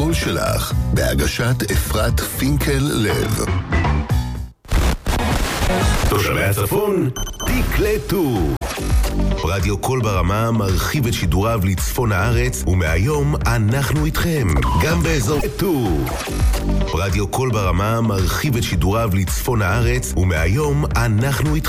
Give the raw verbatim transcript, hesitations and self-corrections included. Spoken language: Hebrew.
הקול שלך, בהגשת אפרת פינקל לב. תושבי הצפון, תקלטו. רדיו קול ברמה מרחיב את שידוריו לצפון הארץ, ומהיום אנחנו איתכם, גם באזור טו. רדיו קול ברמה מרחיב את שידוריו לצפון הארץ, ומהיום אנחנו איתכם.